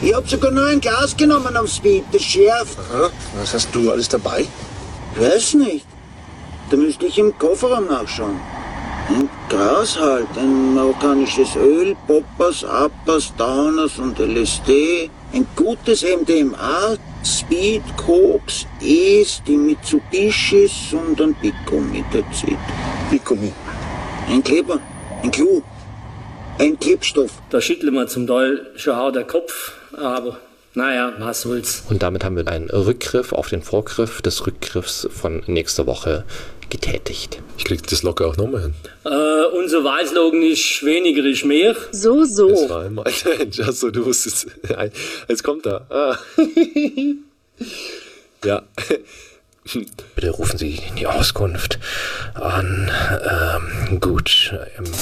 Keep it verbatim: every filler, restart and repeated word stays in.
Ich hab sogar noch ein Glas genommen am Speed, das schärft. Aha, was hast du alles dabei? Weiß nicht. Da müsste ich im Kofferraum nachschauen. Ein Gras halt, ein marokkanisches Öl, Poppers, Appers, Downers und L S D, ein gutes M D M A, Speed, Koks, Es, die Mitsubishis und ein Picomi, that's it. Picomi. Ein Kleber, ein Clou, ein Klebstoff. Da schütteln wir zum Teil schon hart der Kopf, aber naja, was soll's. Und damit haben wir einen Rückgriff auf den Vorgriff des Rückgriffs von nächster Woche getätigt. Ich krieg das locker auch nochmal hin. Äh, unser Wahlslogan ist weniger ist mehr. So, so. Das war einmal. Achso, du wusstest. Jetzt kommt er. Ah. Ja. Bitte rufen Sie die Auskunft an. Ähm, gut. Ähm,